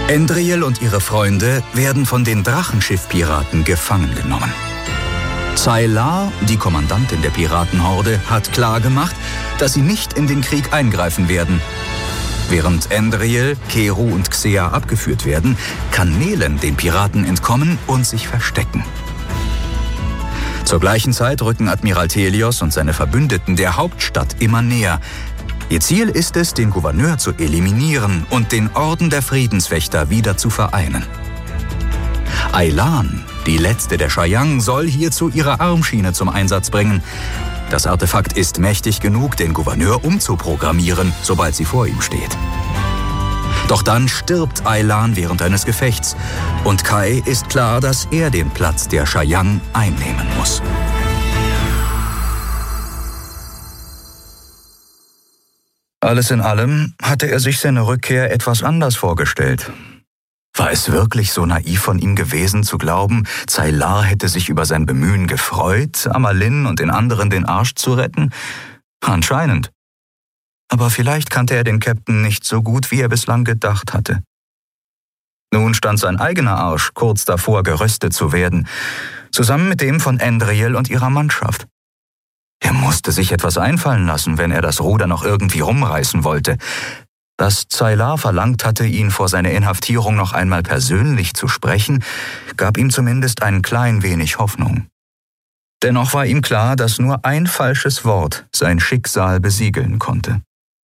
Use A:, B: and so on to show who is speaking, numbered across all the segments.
A: Endriel und ihre Freunde werden von den Drachenschiffpiraten gefangen genommen. Zaylar, die Kommandantin der Piratenhorde, hat klargemacht, dass sie nicht in den Krieg eingreifen werden. Während Endriel, Keru und Xea abgeführt werden, kann Nelen den Piraten entkommen und sich verstecken. Zur gleichen Zeit rücken Admiral Thelios und seine Verbündeten der Hauptstadt immer näher. Ihr Ziel ist es, den Gouverneur zu eliminieren und den Orden der Friedenswächter wieder zu vereinen. Aylan, die letzte der Chayang, soll hierzu ihre Armschiene zum Einsatz bringen. Das Artefakt ist mächtig genug, den Gouverneur umzuprogrammieren, sobald sie vor ihm steht. Doch dann stirbt Aylan während eines Gefechts und Kai ist klar, dass er den Platz der Chayang einnehmen muss. Alles in allem hatte er sich seine Rückkehr etwas anders vorgestellt. War es wirklich so naiv von ihm gewesen, zu glauben, Zaylar hätte sich über sein Bemühen gefreut, Amalin und den anderen den Arsch zu retten? Anscheinend. Aber vielleicht kannte er den Captain nicht so gut, wie er bislang gedacht hatte. Nun stand sein eigener Arsch kurz davor, geröstet zu werden, zusammen mit dem von Endriel und ihrer Mannschaft. Er musste sich etwas einfallen lassen, wenn er das Ruder noch irgendwie rumreißen wollte. Dass Zaylar verlangt hatte, ihn vor seiner Inhaftierung noch einmal persönlich zu sprechen, gab ihm zumindest ein klein wenig Hoffnung. Dennoch war ihm klar, dass nur ein falsches Wort sein Schicksal besiegeln konnte.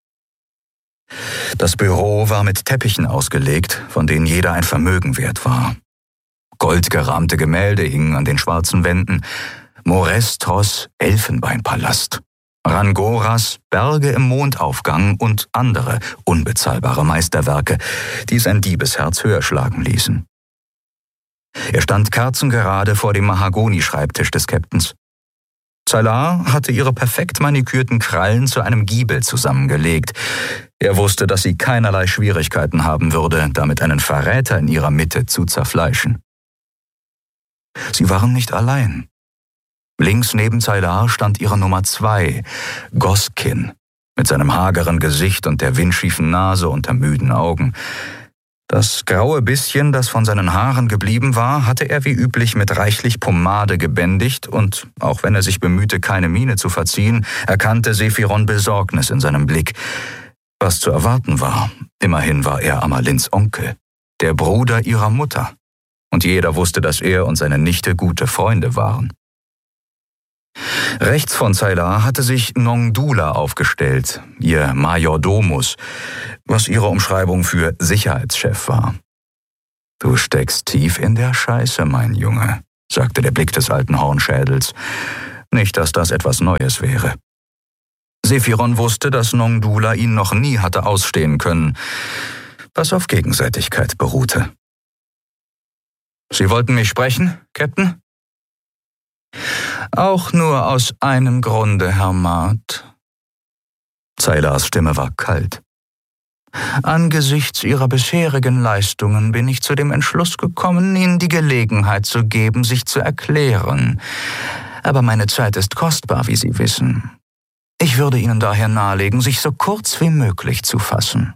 A: Das Büro war mit Teppichen ausgelegt, von denen jeder ein Vermögen wert war. Goldgerahmte Gemälde hingen an den schwarzen Wänden, Morestros Elfenbeinpalast, Rangoras Berge im Mondaufgang und andere unbezahlbare Meisterwerke, die sein Diebesherz höher schlagen ließen. Er stand kerzengerade vor dem Mahagoni-Schreibtisch des Captains. Zaylar hatte ihre perfekt manikürten Krallen zu einem Giebel zusammengelegt. Er wusste, dass sie keinerlei Schwierigkeiten haben würde, damit einen Verräter in ihrer Mitte zu zerfleischen. Sie waren nicht allein. Links neben Zaylar stand ihre Nummer 2, Goskin, mit seinem hageren Gesicht und der windschiefen Nase und der müden Augen. Das graue bisschen, das von seinen Haaren geblieben war, hatte er wie üblich mit reichlich Pomade gebändigt und, auch wenn er sich bemühte, keine Miene zu verziehen, erkannte Sephiron Besorgnis in seinem Blick. Was zu erwarten war, immerhin war er Amalins Onkel, der Bruder ihrer Mutter. Und jeder wusste, dass er und seine Nichte gute Freunde waren. Rechts von Zaylar hatte sich Nongdula aufgestellt, ihr Majordomus, was ihre Umschreibung für Sicherheitschef war. »Du steckst tief in der Scheiße, mein Junge«, sagte der Blick des alten Hornschädels. Nicht, dass das etwas Neues wäre. Sephiron wusste, dass Nongdula ihn noch nie hatte ausstehen können, was auf Gegenseitigkeit beruhte. »Sie wollten mich sprechen, Captain?« »Auch nur aus einem Grunde, Herr Mart.« Zaylars Stimme war kalt. »Angesichts Ihrer bisherigen Leistungen bin ich zu dem Entschluss gekommen, Ihnen die Gelegenheit zu geben, sich zu erklären. Aber meine Zeit ist kostbar, wie Sie wissen. Ich würde Ihnen daher nahelegen, sich so kurz wie möglich zu fassen.«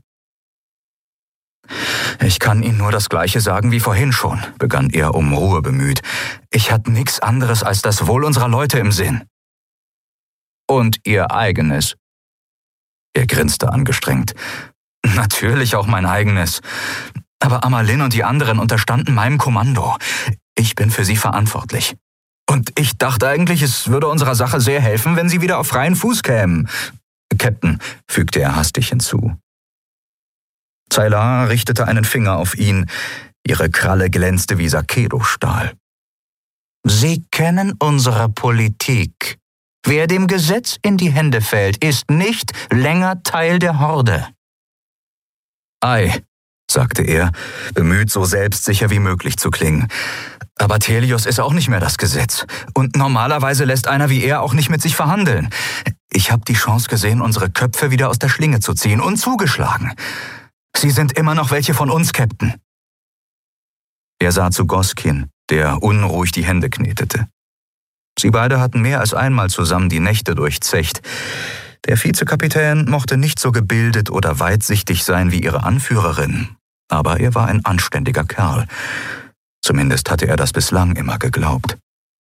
A: »Ich kann Ihnen nur das Gleiche sagen wie vorhin schon«, begann er um Ruhe bemüht. »Ich hatte nichts anderes als das Wohl unserer Leute im Sinn.« »Und Ihr eigenes?« Er grinste angestrengt. »Natürlich auch mein eigenes. Aber Amalin und die anderen unterstanden meinem Kommando. Ich bin für sie verantwortlich. Und ich dachte eigentlich, es würde unserer Sache sehr helfen, wenn sie wieder auf freien Fuß kämen. Captain«, fügte er hastig hinzu. Zaylar richtete einen Finger auf ihn. Ihre Kralle glänzte wie Sakedo-Stahl. »Sie kennen unsere Politik. Wer dem Gesetz in die Hände fällt, ist nicht länger Teil der Horde.« »Ei«, sagte er, bemüht, so selbstsicher wie möglich zu klingen. »Aber Thelios ist auch nicht mehr das Gesetz. Und normalerweise lässt einer wie er auch nicht mit sich verhandeln. Ich habe die Chance gesehen, unsere Köpfe wieder aus der Schlinge zu ziehen und zugeschlagen. Sie sind immer noch welche von uns, Captain.« Er sah zu Goskin, der unruhig die Hände knetete. Sie beide hatten mehr als einmal zusammen die Nächte durchzecht. Der Vizekapitän mochte nicht so gebildet oder weitsichtig sein wie ihre Anführerin, aber er war ein anständiger Kerl. Zumindest hatte er das bislang immer geglaubt.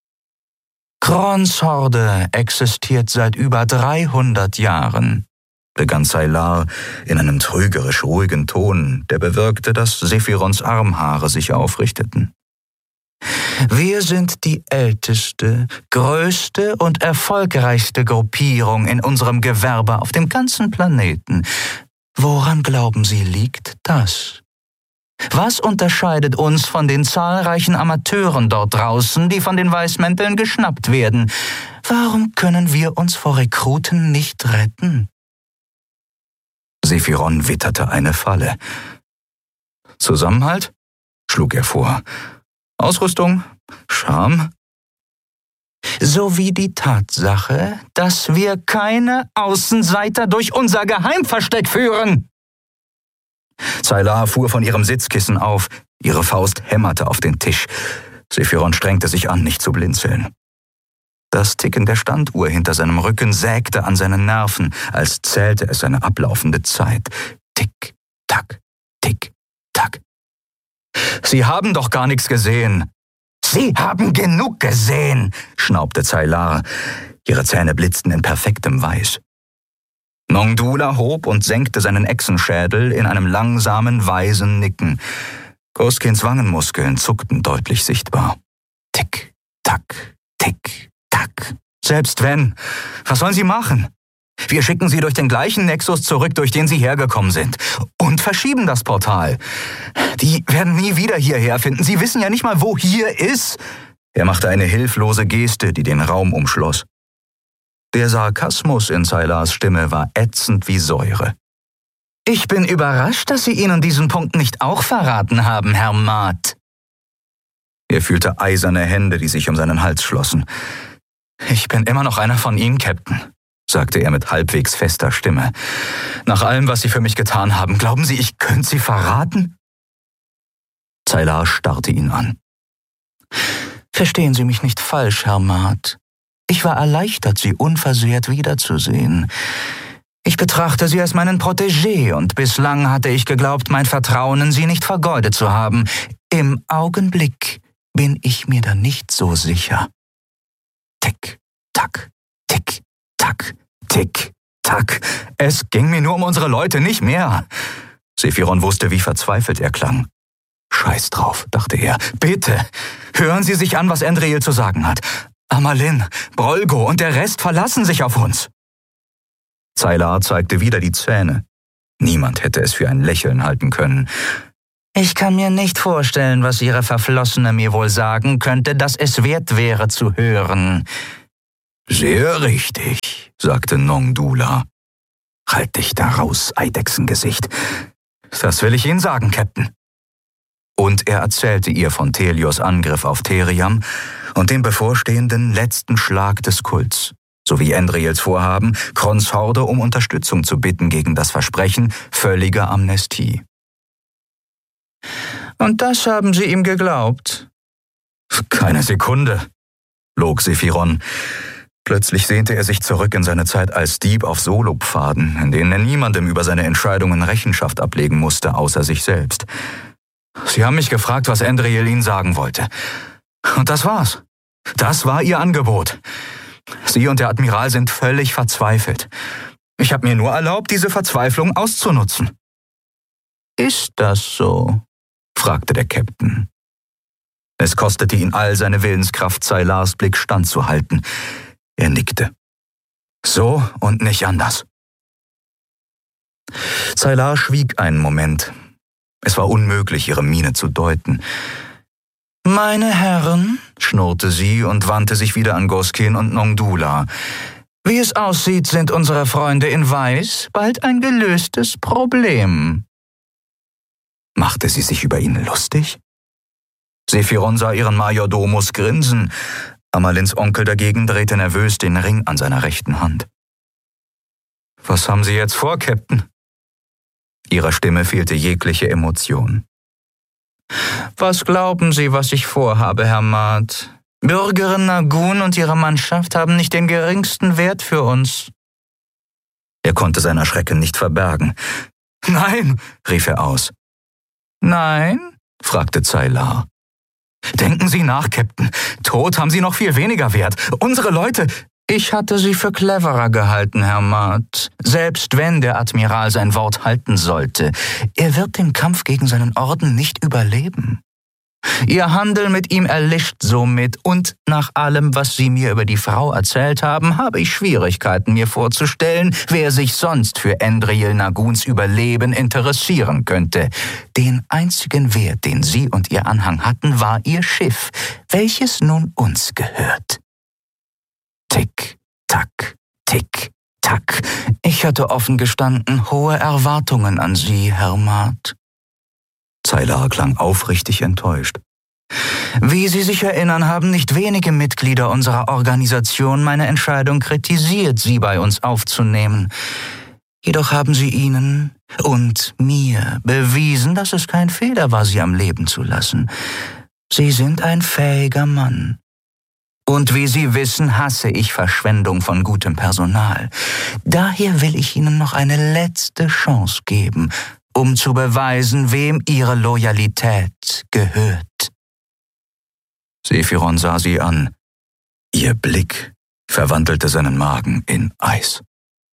A: Krons Horde existiert seit über 300 Jahren, begann Saylar in einem trügerisch ruhigen Ton, der bewirkte, dass Sephirons Armhaare sich aufrichteten. Wir sind die älteste, größte und erfolgreichste Gruppierung in unserem Gewerbe auf dem ganzen Planeten. Woran glauben Sie, liegt das? Was unterscheidet uns von den zahlreichen Amateuren dort draußen, die von den Weißmänteln geschnappt werden? Warum können wir uns vor Rekruten nicht retten? Sephiron witterte eine Falle. Zusammenhalt? Schlug er vor. Ausrüstung? Charme? Sowie die Tatsache, dass wir keine Außenseiter durch unser Geheimversteck führen. Saylar fuhr von ihrem Sitzkissen auf, ihre Faust hämmerte auf den Tisch. Sephiron strengte sich an, nicht zu blinzeln. Das Ticken der Standuhr hinter seinem Rücken sägte an seinen Nerven, als zählte es seine ablaufende Zeit. Tick, tack, tick, tack. Sie haben doch gar nichts gesehen. Sie haben genug gesehen, schnaubte Saylar. Ihre Zähne blitzten in perfektem Weiß. Nongdula hob und senkte seinen Echsenschädel in einem langsamen, weisen Nicken. Goskins Wangenmuskeln zuckten deutlich sichtbar. Tick, tack, tick, tack. Selbst wenn. Was sollen Sie machen? Wir schicken Sie durch den gleichen Nexus zurück, durch den Sie hergekommen sind. Und verschieben das Portal. Die werden nie wieder hierher finden. Sie wissen ja nicht mal, wo hier ist. Er machte eine hilflose Geste, die den Raum umschloss. Der Sarkasmus in Saylars Stimme war ätzend wie Säure. Ich bin überrascht, dass Sie Ihnen diesen Punkt nicht auch verraten haben, Herr Maat. Er fühlte eiserne Hände, die sich um seinen Hals schlossen. Ich bin immer noch einer von Ihnen, Captain, sagte er mit halbwegs fester Stimme. Nach allem, was Sie für mich getan haben, glauben Sie, ich könnte Sie verraten? Saylar starrte ihn an. Verstehen Sie mich nicht falsch, Herr Maat. Ich war erleichtert, Sie unversehrt wiederzusehen. Ich betrachte Sie als meinen Protégé und bislang hatte ich geglaubt, mein Vertrauen in Sie nicht vergeudet zu haben. Im Augenblick bin ich mir da nicht so sicher. Tick, tack, tick, tack, tick, tack. Es ging mir nur um unsere Leute, nicht mehr. Sephiron wusste, wie verzweifelt er klang. Scheiß drauf, dachte er. Bitte, hören Sie sich an, was Endriel zu sagen hat. Amalin, Brolgo und der Rest verlassen sich auf uns. Saylar zeigte wieder die Zähne. Niemand hätte es für ein Lächeln halten können. Ich kann mir nicht vorstellen, was Ihre Verflossene mir wohl sagen könnte, dass es wert wäre zu hören. Sehr richtig, sagte Nongdula. Halt dich da raus, Eidechsengesicht. Das will ich Ihnen sagen, Captain. Und er erzählte ihr von Thelios Angriff auf Theriam und dem bevorstehenden letzten Schlag des Kults, sowie Endriels Vorhaben, Krons Horde um Unterstützung zu bitten gegen das Versprechen völliger Amnestie. Und das haben Sie ihm geglaubt? Keine Sekunde, log Sephiron. Plötzlich sehnte er sich zurück in seine Zeit als Dieb auf Solopfaden, in denen er niemandem über seine Entscheidungen Rechenschaft ablegen musste, außer sich selbst. Sie haben mich gefragt, was Endriel Ihnen sagen wollte. Und das war's. Das war Ihr Angebot. Sie und der Admiral sind völlig verzweifelt. Ich habe mir nur erlaubt, diese Verzweiflung auszunutzen. Ist das so? Fragte der Captain. Es kostete ihn all seine Willenskraft, Saylars Blick standzuhalten. Er nickte. So und nicht anders. Saylar schwieg einen Moment. Es war unmöglich, ihre Miene zu deuten. »Meine Herren«, schnurrte sie und wandte sich wieder an Goskin und Nongdula. »Wie es aussieht, sind unsere Freunde in Weiß bald ein gelöstes Problem.« Machte sie sich über ihn lustig? Sephiron sah ihren Majordomus grinsen. Amalins Onkel dagegen drehte nervös den Ring an seiner rechten Hand. »Was haben Sie jetzt vor, Captain?« Ihrer Stimme fehlte jegliche Emotion. »Was glauben Sie, was ich vorhabe, Herr Maat? Bürgerin Nagun und ihre Mannschaft haben nicht den geringsten Wert für uns.« Er konnte sein Erschrecken nicht verbergen. »Nein«, rief er aus. Nein? Fragte Zaylar. Denken Sie nach, Captain. Tot haben Sie noch viel weniger Wert. Unsere Leute... Ich hatte Sie für cleverer gehalten, Herr Mart. Selbst wenn der Admiral sein Wort halten sollte, er wird den Kampf gegen seinen Orden nicht überleben. Ihr Handel mit ihm erlischt somit, und nach allem, was Sie mir über die Frau erzählt haben, habe ich Schwierigkeiten, mir vorzustellen, wer sich sonst für Endriyel Naguns Überleben interessieren könnte. Den einzigen Wert, den Sie und Ihr Anhang hatten, war Ihr Schiff, welches nun uns gehört. Tick, tack, tick, tack. Ich hatte offen gestanden hohe Erwartungen an Sie, Herr Mart. Zaylar klang aufrichtig enttäuscht. Wie Sie sich erinnern, haben nicht wenige Mitglieder unserer Organisation meine Entscheidung kritisiert, Sie bei uns aufzunehmen. Jedoch haben Sie ihnen und mir bewiesen, dass es kein Fehler war, Sie am Leben zu lassen. Sie sind ein fähiger Mann. Und wie Sie wissen, hasse ich Verschwendung von gutem Personal. Daher will ich Ihnen noch eine letzte Chance geben, um zu beweisen, wem Ihre Loyalität gehört. Sephiron sah sie an. Ihr Blick verwandelte seinen Magen in Eis.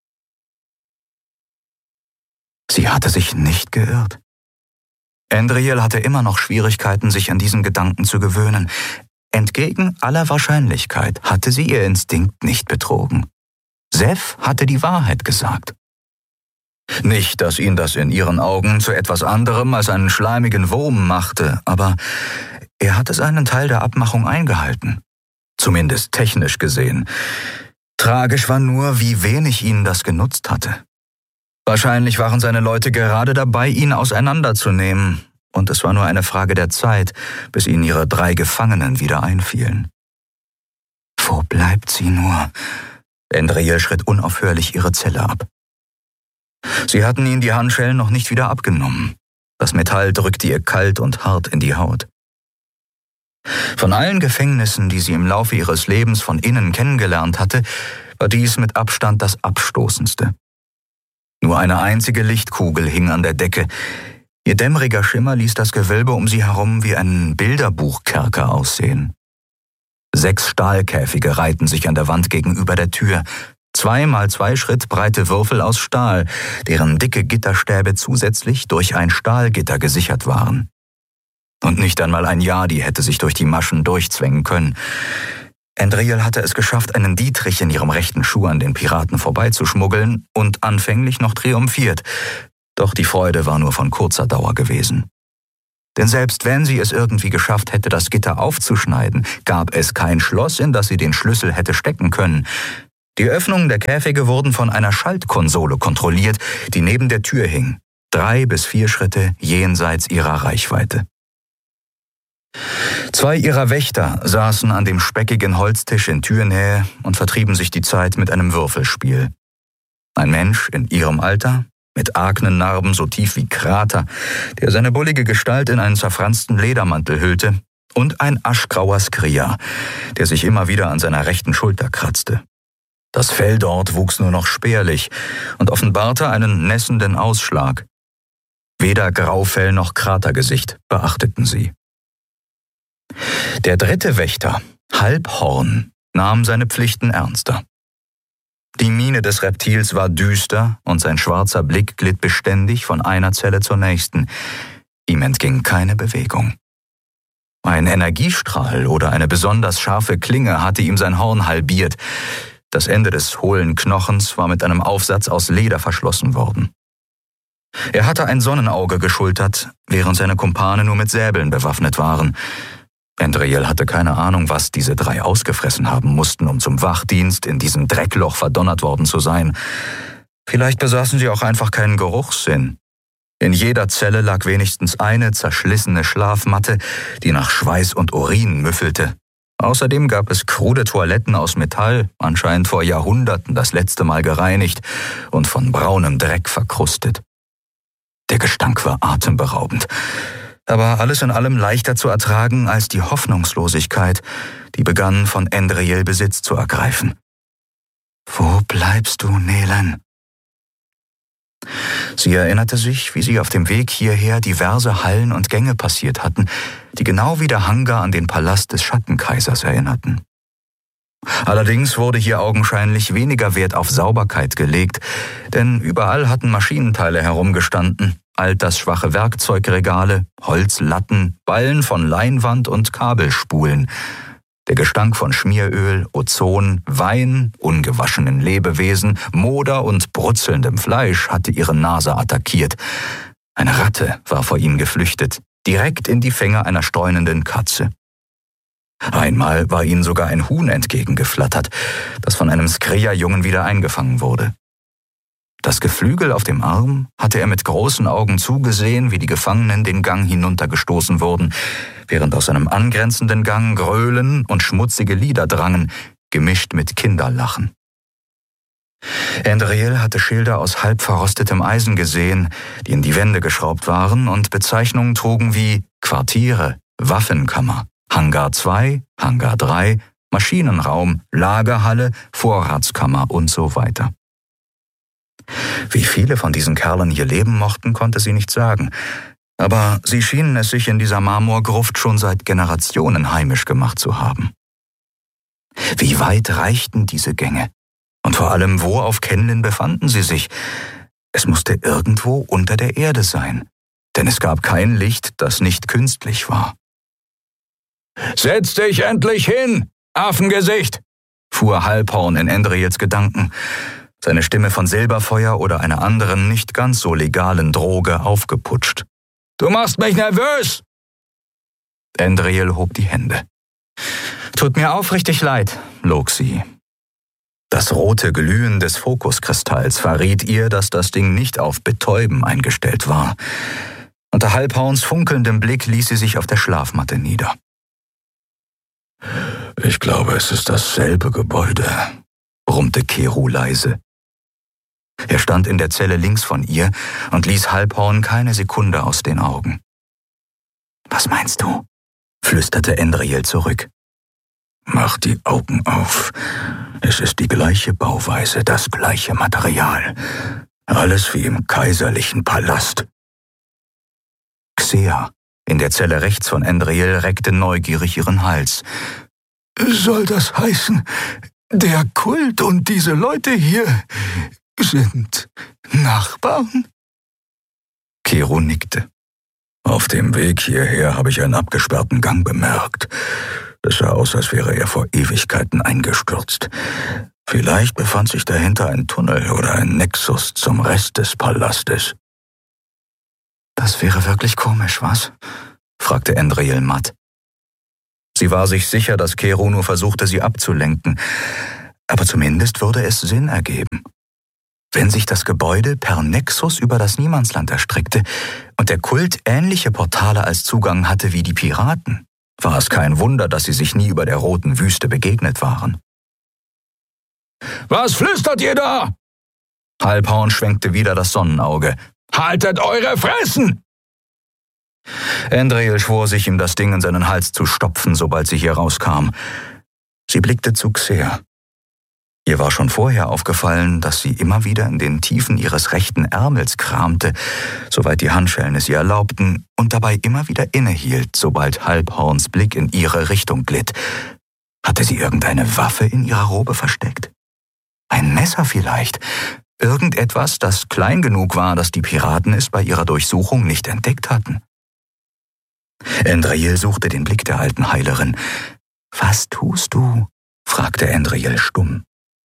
A: Sie hatte sich nicht geirrt. Endriyel hatte immer noch Schwierigkeiten, sich an diesen Gedanken zu gewöhnen. Entgegen aller Wahrscheinlichkeit hatte sie ihr Instinkt nicht betrogen. Seth hatte die Wahrheit gesagt. Nicht, dass ihn das in ihren Augen zu etwas anderem als einen schleimigen Wurm machte, aber er hatte seinen Teil der Abmachung eingehalten. Zumindest technisch gesehen. Tragisch war nur, wie wenig ihn das genutzt hatte. Wahrscheinlich waren seine Leute gerade dabei, ihn auseinanderzunehmen, und es war nur eine Frage der Zeit, bis ihnen ihre 3 Gefangenen wieder einfielen. Wo bleibt sie nur? Endriyel schritt unaufhörlich ihre Zelle ab. Sie hatten ihnen die Handschellen noch nicht wieder abgenommen. Das Metall drückte ihr kalt und hart in die Haut. Von allen Gefängnissen, die sie im Laufe ihres Lebens von innen kennengelernt hatte, war dies mit Abstand das abstoßendste. Nur eine einzige Lichtkugel hing an der Decke. Ihr dämmeriger Schimmer ließ das Gewölbe um sie herum wie ein Bilderbuchkerker aussehen. 6 Stahlkäfige reihten sich an der Wand gegenüber der Tür. 2x2 Schritt breite Würfel aus Stahl, deren dicke Gitterstäbe zusätzlich durch ein Stahlgitter gesichert waren. Und nicht einmal ein Yadi hätte sich durch die Maschen durchzwängen können. Endriyel hatte es geschafft, einen Dietrich in ihrem rechten Schuh an den Piraten vorbeizuschmuggeln und anfänglich noch triumphiert. Doch die Freude war nur von kurzer Dauer gewesen. Denn selbst wenn sie es irgendwie geschafft hätte, das Gitter aufzuschneiden, gab es kein Schloss, in das sie den Schlüssel hätte stecken können. Die Öffnungen der Käfige wurden von einer Schaltkonsole kontrolliert, die neben der Tür hing, 3 bis 4 Schritte jenseits ihrer Reichweite. 2 ihrer Wächter saßen an dem speckigen Holztisch in Türnähe und vertrieben sich die Zeit mit einem Würfelspiel. Ein Mensch in ihrem Alter, mit Aknennarben so tief wie Krater, der seine bullige Gestalt in einen zerfransten Ledermantel hüllte, und ein aschgrauer Skria, der sich immer wieder an seiner rechten Schulter kratzte. Das Fell dort wuchs nur noch spärlich und offenbarte einen nässenden Ausschlag. Weder Graufell noch Kratergesicht beachteten sie. Der 3. Wächter, Halbhorn, nahm seine Pflichten ernster. Die Miene des Reptils war düster und sein schwarzer Blick glitt beständig von einer Zelle zur nächsten. Ihm entging keine Bewegung. Ein Energiestrahl oder eine besonders scharfe Klinge hatte ihm sein Horn halbiert. Das Ende des hohlen Knochens war mit einem Aufsatz aus Leder verschlossen worden. Er hatte ein Sonnenauge geschultert, während seine Kumpane nur mit Säbeln bewaffnet waren. Endriyel hatte keine Ahnung, was diese 3 ausgefressen haben mussten, um zum Wachdienst in diesem Dreckloch verdonnert worden zu sein. Vielleicht besaßen sie auch einfach keinen Geruchssinn. In jeder Zelle lag wenigstens eine zerschlissene Schlafmatte, die nach Schweiß und Urin müffelte. Außerdem gab es krude Toiletten aus Metall, anscheinend vor Jahrhunderten das letzte Mal gereinigt und von braunem Dreck verkrustet. Der Gestank war atemberaubend, aber alles in allem leichter zu ertragen als die Hoffnungslosigkeit, die begann, von Endriyel Besitz zu ergreifen. »Wo bleibst du, Nelen?« Sie erinnerte sich, wie sie auf dem Weg hierher diverse Hallen und Gänge passiert hatten, die genau wie der Hangar an den Palast des Schattenkaisers erinnerten. Allerdings wurde hier augenscheinlich weniger Wert auf Sauberkeit gelegt, denn überall hatten Maschinenteile herumgestanden, altersschwache Werkzeugregale, Holzlatten, Ballen von Leinwand und Kabelspulen. Der Gestank von Schmieröl, Ozon, Wein, ungewaschenen Lebewesen, Moder und brutzelndem Fleisch hatte ihre Nase attackiert. Eine Ratte war vor ihnen geflüchtet, direkt in die Fänge einer steunenden Katze. Einmal war ihnen sogar ein Huhn entgegengeflattert, das von einem Skria-Jungen wieder eingefangen wurde. Das Geflügel auf dem Arm hatte er mit großen Augen zugesehen, wie die Gefangenen den Gang hinuntergestoßen wurden, während aus einem angrenzenden Gang Gröhlen und schmutzige Lieder drangen, gemischt mit Kinderlachen. Andriel hatte Schilder aus halb verrostetem Eisen gesehen, die in die Wände geschraubt waren und Bezeichnungen trugen wie Quartiere, Waffenkammer, Hangar 2, Hangar 3, Maschinenraum, Lagerhalle, Vorratskammer und so weiter. Wie viele von diesen Kerlen hier leben mochten, konnte sie nicht sagen, aber sie schienen es sich in dieser Marmorgruft schon seit Generationen heimisch gemacht zu haben. Wie weit reichten diese Gänge? Und vor allem, wo auf Kenlin befanden sie sich? Es musste irgendwo unter der Erde sein, denn es gab kein Licht, das nicht künstlich war. »Setz dich endlich hin, Affengesicht«, fuhr Halbhorn in Andriels Gedanken, seine Stimme von Silberfeuer oder einer anderen, nicht ganz so legalen Droge aufgeputscht. »Du machst mich nervös!« Andriel hob die Hände. »Tut mir aufrichtig leid«, log sie. Das rote Glühen des Fokuskristalls verriet ihr, dass das Ding nicht auf Betäuben eingestellt war. Unter Halbhorns funkelndem Blick ließ sie sich auf der Schlafmatte nieder. »Ich glaube, es ist dasselbe Gebäude«, brummte Keru leise. Er stand in der Zelle links von ihr und ließ Halbhorn keine Sekunde aus den Augen. »Was meinst du?« flüsterte Andriel zurück. »Mach die Augen auf. Es ist die gleiche Bauweise, das gleiche Material. Alles wie im kaiserlichen Palast.« Xea, in der Zelle rechts von Andriel, reckte neugierig ihren Hals. »Soll das heißen, der Kult und diese Leute hier sind Nachbarn?« Keru nickte. »Auf dem Weg hierher habe ich einen abgesperrten Gang bemerkt. Es sah aus, als wäre er vor Ewigkeiten eingestürzt. Vielleicht befand sich dahinter ein Tunnel oder ein Nexus zum Rest des Palastes.« »Das wäre wirklich komisch, was?« fragte Andriel matt. Sie war sich sicher, dass Keru nur versuchte, sie abzulenken, aber zumindest würde es Sinn ergeben. Wenn sich das Gebäude per Nexus über das Niemandsland erstreckte und der Kult ähnliche Portale als Zugang hatte wie die Piraten, war es kein Wunder, dass sie sich nie über der roten Wüste begegnet waren. »Was flüstert ihr da?« Halbhorn schwenkte wieder das Sonnenauge. »Haltet eure Fressen!« Andriel schwor sich, ihm das Ding in seinen Hals zu stopfen, sobald sie hier rauskam. Sie blickte zu Xea. Ihr war schon vorher aufgefallen, dass sie immer wieder in den Tiefen ihres rechten Ärmels kramte, soweit die Handschellen es ihr erlaubten, und dabei immer wieder innehielt, sobald Halbhorns Blick in ihre Richtung glitt. Hatte sie irgendeine Waffe in ihrer Robe versteckt? Ein Messer vielleicht? Irgendetwas, das klein genug war, dass die Piraten es bei ihrer Durchsuchung nicht entdeckt hatten. Andriel suchte den Blick der alten Heilerin. »Was tust du?« fragte Andriel stumm.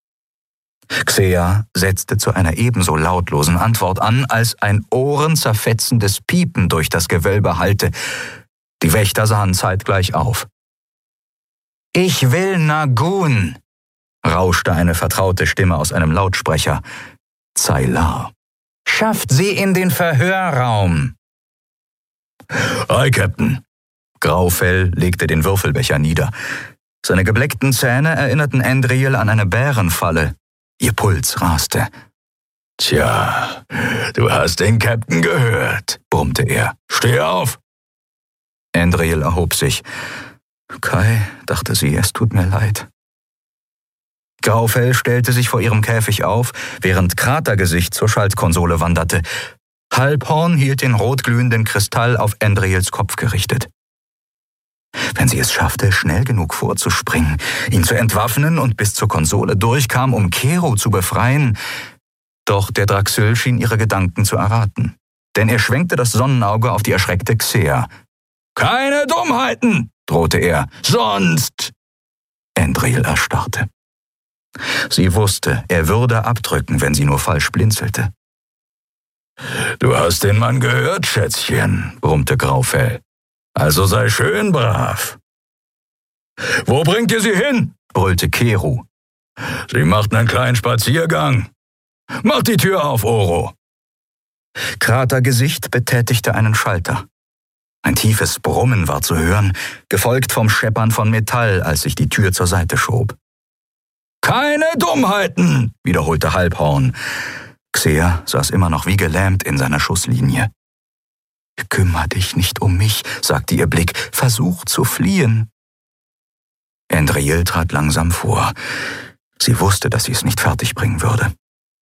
A: Xea setzte zu einer ebenso lautlosen Antwort an, als ein ohrenzerfetzendes Piepen durch das Gewölbe hallte. Die Wächter sahen zeitgleich auf. »Ich will Nagun«, rauschte eine vertraute Stimme aus einem Lautsprecher. Zaylar. »Schafft sie in den Verhörraum.« »Ei, Captain.« Graufell legte den Würfelbecher nieder. Seine gebleckten Zähne erinnerten Andriel an eine Bärenfalle. Ihr Puls raste. »Tja, du hast den Captain gehört«, brummte er. »Steh auf!« Andriel erhob sich. »Kai«, dachte sie, »es tut mir leid.« Graufell stellte sich vor ihrem Käfig auf, während Kratergesicht zur Schaltkonsole wanderte. Halbhorn hielt den rotglühenden Kristall auf Endriels Kopf gerichtet. Wenn sie es schaffte, schnell genug vorzuspringen, ihn zu entwaffnen und bis zur Konsole durchkam, um Kero zu befreien. Doch der Draxyl schien ihre Gedanken zu erraten, denn er schwenkte das Sonnenauge auf die erschreckte Xea. »Keine Dummheiten«, drohte er, »sonst...« Endriel erstarrte. Sie wusste, er würde abdrücken, wenn sie nur falsch blinzelte. »Du hast den Mann gehört, Schätzchen«, brummte Graufell. »Also sei schön brav.« »Wo bringt ihr sie hin?« brüllte Kero. »Sie macht einen kleinen Spaziergang. Mach die Tür auf, Oro.« Kratergesicht betätigte einen Schalter. Ein tiefes Brummen war zu hören, gefolgt vom Scheppern von Metall, als sich die Tür zur Seite schob. »Keine Dummheiten«, wiederholte Halbhorn. Xea saß immer noch wie gelähmt in seiner Schusslinie. »Kümmer dich nicht um mich«, sagte ihr Blick, »versuch zu fliehen.« Endriel trat langsam vor. Sie wusste, dass sie es nicht fertigbringen würde.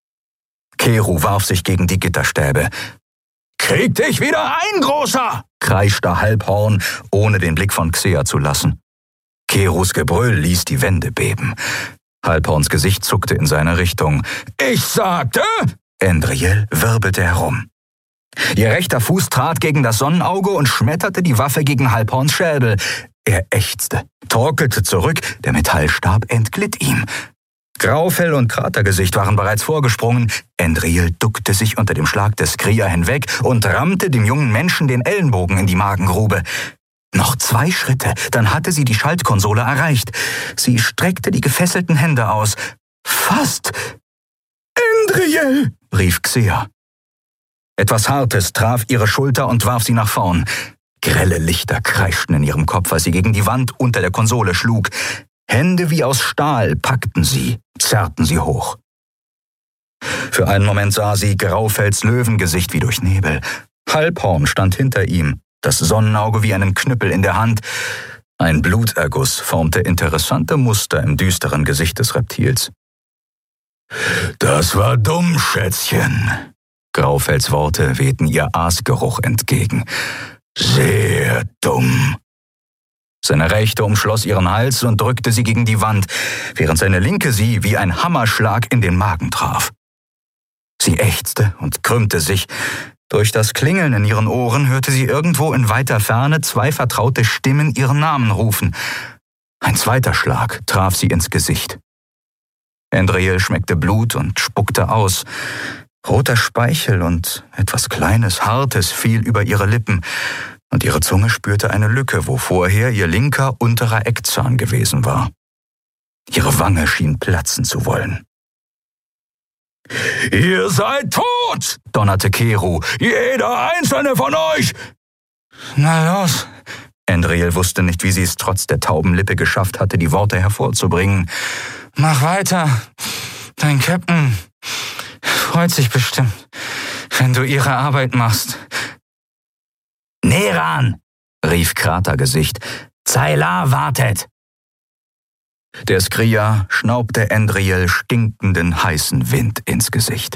A: Kero warf sich gegen die Gitterstäbe. »Krieg dich wieder ein, Großer«, kreischte Halbhorn, ohne den Blick von Xea zu lassen. Keros Gebrüll ließ die Wände beben. Halbhorns Gesicht zuckte in seine Richtung. »Ich sagte...« Endriel wirbelte herum. Ihr rechter Fuß trat gegen das Sonnenauge und schmetterte die Waffe gegen Halbhorns Schädel. Er ächzte, torkelte zurück, der Metallstab entglitt ihm. Graufell und Kratergesicht waren bereits vorgesprungen. Endriel duckte sich unter dem Schlag des Skria hinweg und rammte dem jungen Menschen den Ellenbogen in die Magengrube. Noch 2 Schritte, dann hatte sie die Schaltkonsole erreicht. Sie streckte die gefesselten Hände aus. »Fast!« »Endriel«, rief Xea. Etwas Hartes traf ihre Schulter und warf sie nach vorn. Grelle Lichter kreischten in ihrem Kopf, als sie gegen die Wand unter der Konsole schlug. Hände wie aus Stahl packten sie, zerrten sie hoch. Für einen Moment sah sie Graufells Löwengesicht wie durch Nebel. Halbhorn stand hinter ihm, das Sonnenauge wie einen Knüppel in der Hand. Ein Bluterguss formte interessante Muster im düsteren Gesicht des Reptils. »Das war dumm, Schätzchen.« Graufells Worte wehten ihr Aasgeruch entgegen. »Sehr dumm.« Seine rechte umschloss ihren Hals und drückte sie gegen die Wand, während seine linke sie wie ein Hammerschlag in den Magen traf. Sie ächzte und krümmte sich. Durch das Klingeln in ihren Ohren hörte sie irgendwo in weiter Ferne 2 vertraute Stimmen ihren Namen rufen. Ein zweiter Schlag traf sie ins Gesicht. Endriel schmeckte Blut und spuckte aus. Roter Speichel und etwas Kleines, Hartes fiel über ihre Lippen, und ihre Zunge spürte eine Lücke, wo vorher ihr linker unterer Eckzahn gewesen war. Ihre Wange schien platzen zu wollen. »Ihr seid tot«, donnerte Kero, »jeder einzelne von euch!« »Na los!« Endriel wusste nicht, wie sie es trotz der tauben Lippe geschafft hatte, die Worte hervorzubringen. »Mach weiter, dein Captain freut sich bestimmt, wenn du ihre Arbeit machst.« »Neran«, rief Kratergesicht, »Zaylar wartet!« Der Skria schnaubte Endriel stinkenden, heißen Wind ins Gesicht.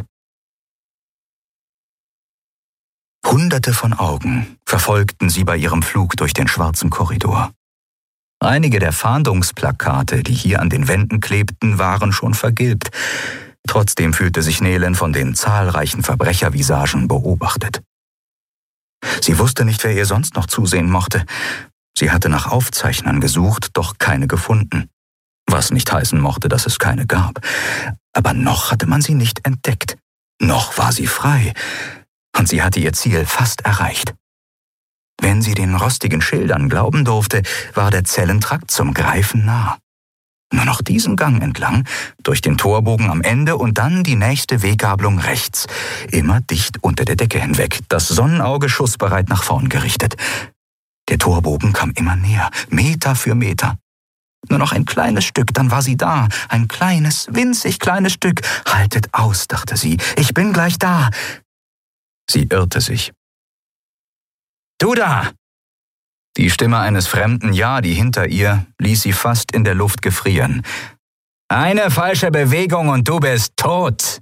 A: Hunderte von Augen verfolgten sie bei ihrem Flug durch den schwarzen Korridor. Einige der Fahndungsplakate, die hier an den Wänden klebten, waren schon vergilbt. Trotzdem fühlte sich Nelen von den zahlreichen Verbrechervisagen beobachtet. Sie wusste nicht, wer ihr sonst noch zusehen mochte. Sie hatte nach Aufzeichnern gesucht, doch keine gefunden. Was nicht heißen mochte, dass es keine gab. Aber noch hatte man sie nicht entdeckt. Noch war sie frei. Und sie hatte ihr Ziel fast erreicht. Wenn sie den rostigen Schildern glauben durfte, war der Zellentrakt zum Greifen nah. Nur noch diesen Gang entlang, durch den Torbogen am Ende und dann die nächste Weggabelung rechts, immer dicht unter der Decke hinweg, das Sonnenauge schussbereit nach vorn gerichtet. Der Torbogen kam immer näher, Meter für Meter. Nur noch ein kleines Stück, dann war sie da. Ein kleines, winzig kleines Stück. »Haltet aus«, dachte sie, »ich bin gleich da.« Sie irrte sich. »Du da!« Die Stimme eines fremden Ja, die hinter ihr, ließ sie fast in der Luft gefrieren. Eine falsche Bewegung und du bist tot.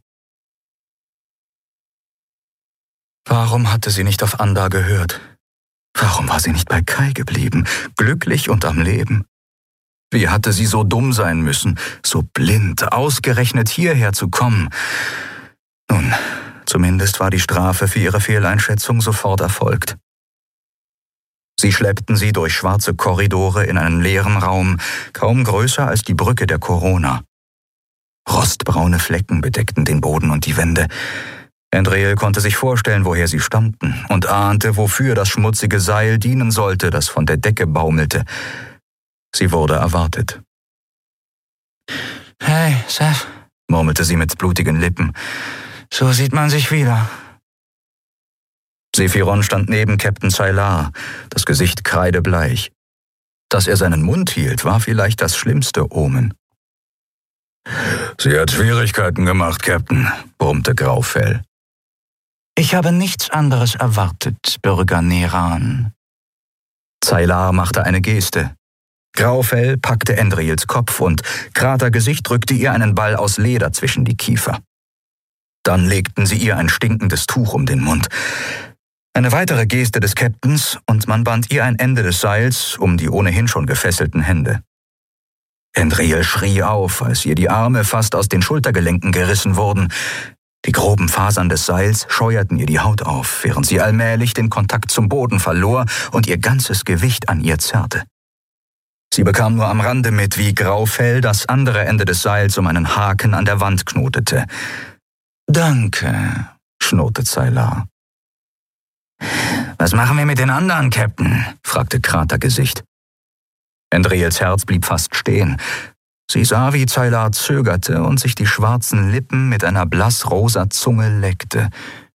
A: Warum hatte sie nicht auf Anda gehört? Warum war sie nicht bei Kai geblieben, glücklich und am Leben? Wie hatte sie so dumm sein müssen, so blind, ausgerechnet hierher zu kommen? Nun, zumindest war die Strafe für ihre Fehleinschätzung sofort erfolgt. Sie schleppten sie durch schwarze Korridore in einen leeren Raum, kaum größer als die Brücke der Corona. Rostbraune Flecken bedeckten den Boden und die Wände. Andriel konnte sich vorstellen, woher sie stammten, und ahnte, wofür das schmutzige Seil dienen sollte, das von der Decke baumelte. Sie wurde erwartet. »Hey, Seth«, murmelte sie mit blutigen Lippen, »so sieht man sich wieder.« Sephiron stand neben Captain Sylar, das Gesicht kreidebleich. Dass er seinen Mund hielt, war vielleicht das schlimmste Omen. »Sie hat Schwierigkeiten gemacht, Captain«, brummte Graufell. »Ich habe nichts anderes erwartet, Bürger Neran.« Sylar machte eine Geste. Graufell packte Andriels Kopf und Kratergesicht drückte ihr einen Ball aus Leder zwischen die Kiefer. Dann legten sie ihr ein stinkendes Tuch um den Mund. Eine weitere Geste des Captains und man band ihr ein Ende des Seils um die ohnehin schon gefesselten Hände. Andriel schrie auf, als ihr die Arme fast aus den Schultergelenken gerissen wurden. Die groben Fasern des Seils scheuerten ihr die Haut auf, während sie allmählich den Kontakt zum Boden verlor und ihr ganzes Gewicht an ihr zerrte. Sie bekam nur am Rande mit, wie Graufell das andere Ende des Seils um einen Haken an der Wand knotete. »Danke«, schnurrte Sylar. »Was machen wir mit den anderen, Captain?« fragte Kratergesicht. Andriels Herz blieb fast stehen. Sie sah, wie Sylar zögerte und sich die schwarzen Lippen mit einer blassrosa Zunge leckte.